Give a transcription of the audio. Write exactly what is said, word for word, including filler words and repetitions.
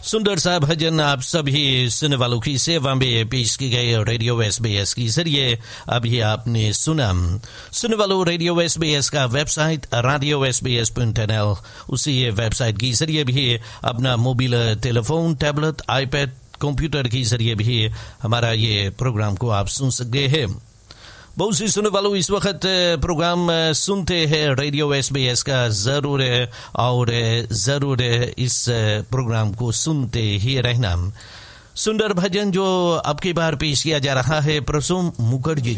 सुंदर सा भजन आप सभी सुनने वालों की सेवा में पेश की गई रेडियो एसबीएस के जरिए अभी आपने सुना। सुनने वालों, रेडियो एसबीएस का website radio S B S dot N L, उसी वेबसाइट के जरिए भी अपना mobile telephone, tablet, iPad, computer के जरिए भी हमारा ये प्रोग्राम को आप सुन सकते हैं। बहुत सी सुनने वालों इस वक्त प्रोग्राम सुनते हैं रेडियो एसबीएस का, जरूर और जरूर इस प्रोग्राम को सुनते ही रहना। सुंदर भजन जो अब की बार पेश किया जा रहा है प्रसून मुखर्जी